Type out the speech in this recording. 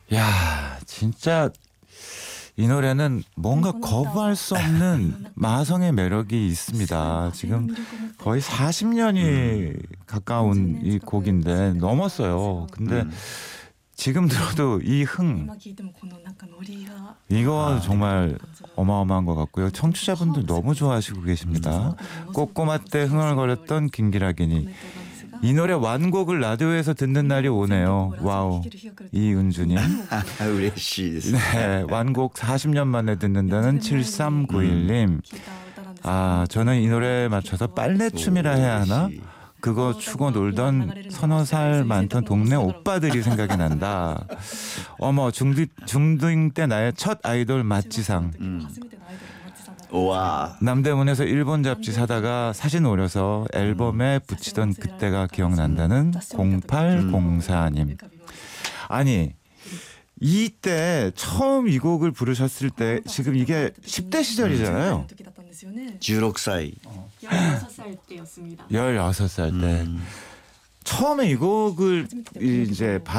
야, 진짜 이 노래는 뭔가 거부할 수 없는 마성의 매력이 있습니다. 지금 거의 40년이 가까운 이 곡인데 넘었어요. 근데 지금 들어도 이 흥, 이거 정말 어마어마한 것 같고요. 청취자분들 너무 좋아하시고 계십니다. 꼬꼬마 때 흥얼거렸던 김기락이니. 이 노래 완곡을 라디오에서 듣는 날이 오네요. 와우. 이은주님. 우레시. 네, 완곡 40년 만에 듣는다는 7391님. 아, 저는 이 노래에 맞춰서 빨래춤이라 해야 하나? 그거 추고 놀던 서너 살 많던 동네 오빠들이 생각이 난다. 어머, 중딩 때 나의 첫 아이돌 맛지상. 와. 남대문에서 일본 잡지 사다가 사진 오려서 앨범에 붙이던 그때가 기억난다는 0804님. 아니, 이때 처음 이 곡을 부르셨을 때 지금 이게 10대 시절이잖아요. 16살. 16살 때였습니다. 16살 때. 처음에 이 곡을 이제